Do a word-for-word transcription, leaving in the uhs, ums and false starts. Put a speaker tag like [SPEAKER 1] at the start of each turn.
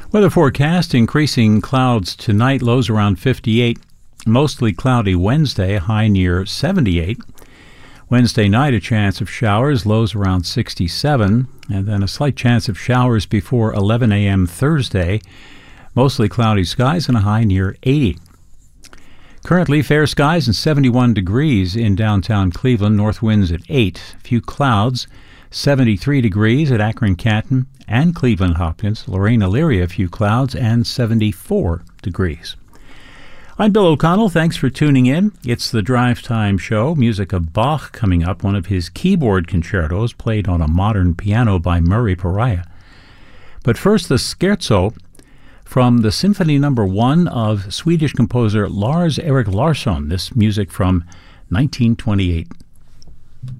[SPEAKER 1] Weather forecast, increasing clouds tonight, lows around fifty-eight. Mostly cloudy Wednesday, high near seventy-eight. Wednesday night, a chance of showers, lows around sixty-seven. And then a slight chance of showers before eleven a.m. Thursday. Mostly cloudy skies and a high near eighty. Currently, fair skies and seventy-one degrees in downtown Cleveland. North winds at eight. Few clouds. seventy-three degrees at Akron Canton and Cleveland Hopkins. Lorraine Elyria, a few clouds, and seventy-four degrees. I'm Bill O'Connell. Thanks for tuning in. It's the Drive Time Show. Music of Bach coming up, one of his keyboard concertos played on a modern piano by Murray Pariah. But first, the Scherzo from the Symphony Number One of Swedish composer Lars Erik Larsson. This music from nineteen twenty-eight.